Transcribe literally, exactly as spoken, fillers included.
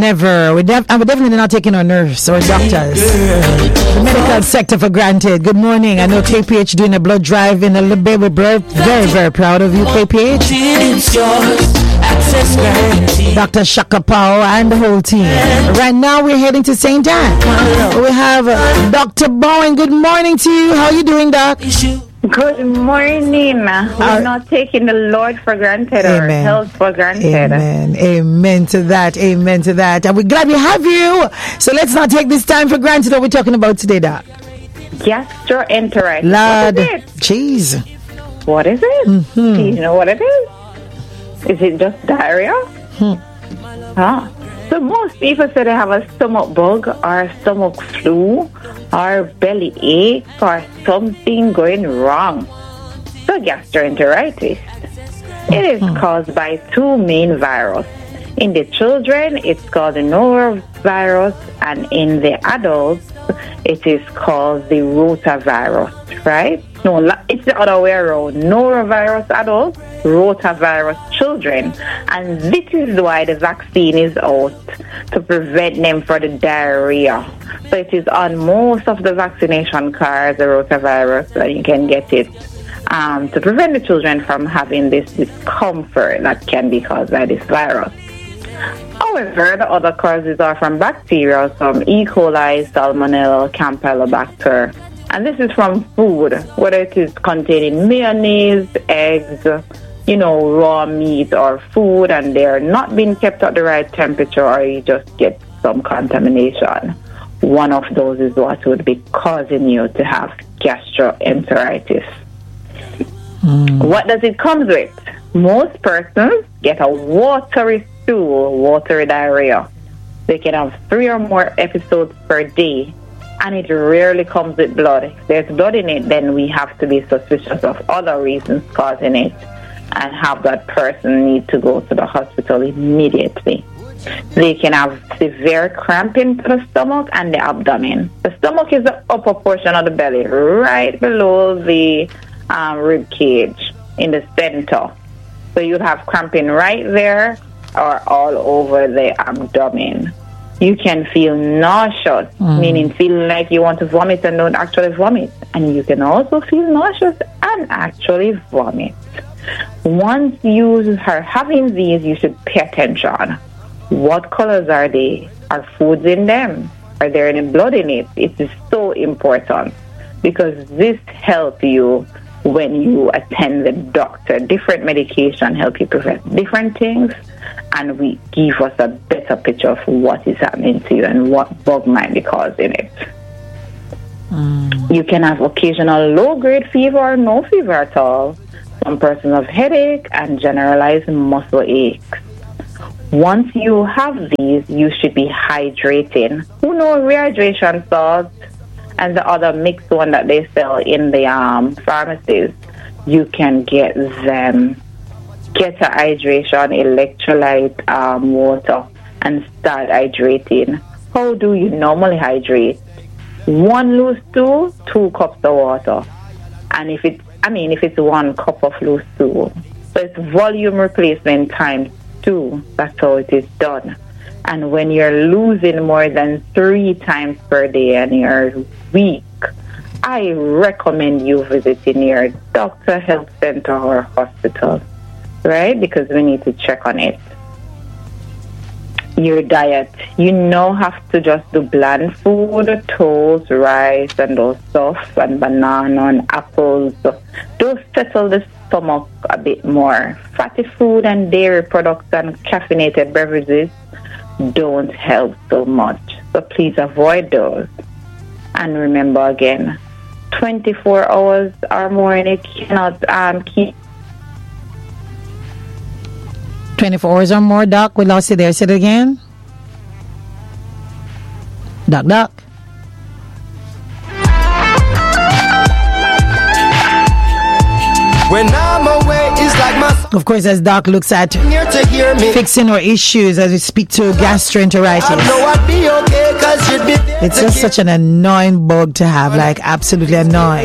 never. We def- and we're definitely not taking our nurse or doctors, the medical sector for granted. Good morning. I know K P H doing a blood drive in a little bit. We're very, very proud of you, K P H. Doctor Shaka Pao and the whole team. Right now, we're heading to Saint Anne. We have uh, Doctor Bowen. Good morning to you. How are you doing, Doc? Good morning. We're uh, not taking the Lord for granted or health for granted. Amen. Amen to that. Amen to that. And we're glad we have you. So let's not take this time for granted. What we're talking about today, Doc? Gastroenteritis. Lord, what is it? Cheese. What is it? Mm-hmm. Do you know what it is? Is it just diarrhea? Hmm. Huh. So most people say they have a stomach bug or stomach flu or belly ache or something going wrong. So gastroenteritis. It is mm-hmm. caused by two main viruses. In the children, it's called the norovirus, and in the adults, it is called the rotavirus, right? No, it's the other way around. Norovirus adults, rotavirus children. And this is why the vaccine is out, to prevent them from the diarrhea. So it is on most of the vaccination cards, the rotavirus, and you can get it um, to prevent the children from having this discomfort that can be caused by this virus. However, the other causes are from bacteria, from E. coli, Salmonella, Campylobacter. And this is from food, whether it is containing mayonnaise, eggs, you know, raw meat or food, and they're not being kept at the right temperature, or you just get some contamination. One of those is what would be causing you to have gastroenteritis. Mm. What does it come with? Most persons get a watery stool, watery diarrhea. They can have three or more episodes per day, and it rarely comes with blood. If there's blood in it, then we have to be suspicious of other reasons causing it and have that person need to go to the hospital immediately. They can have severe cramping to the stomach and the abdomen. The stomach is the upper portion of the belly, right below the um, rib cage in the center. So you'll have cramping right there or all over the abdomen. You can feel nauseous, mm. meaning feeling like you want to vomit and don't actually vomit. And you can also feel nauseous and actually vomit. Once you are having these, you should pay attention. What colors are they? Are foods in them? Are there any blood in it? It is so important because this helps you when you attend the doctor. Different medication help you prevent different things, and we give us a better picture of what is happening to you and what bug might be causing it. Mm. You can have occasional low-grade fever or no fever at all. Some persons have headache and generalized muscle aches. Once you have these, you should be hydrating. Who knows rehydration salt and the other mixed one that they sell in the um, pharmacies? You can get them. Get a hydration, electrolyte um, water, and start hydrating. How do you normally hydrate? One loose stool, two cups of water. And if it's, I mean, if it's one cup of loose stool, so it's volume replacement times two. That's how it is done. And when you're losing more than three times per day and you're weak, I recommend you visiting your doctor, health center, or hospital, right? Because we need to check on it. Your diet. You now have to just do bland food, toast, rice, and those stuff, and banana and apples. Those settle the stomach a bit more. Fatty food and dairy products and caffeinated beverages don't help so much. So please avoid those. And remember again, twenty-four hours or more, and it cannot um, keep. twenty-four hours or more, Doc. We lost you there. Say it again. Doc, Doc. When I'm away, it's like my... Of course, as Doc looks at fixing our issues as we speak to gastroenteritis. I know I'd be okay, 'cause you'd be there. It's just such an annoying bug to have, like absolutely annoying.